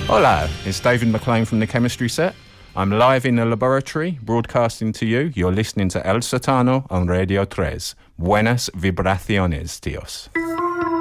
Hola, it's David McLean from the Chemistry Set. I'm live in the laboratory, broadcasting to you. You're listening to El Satano on Radio 3. Buenas vibraciones, tíos.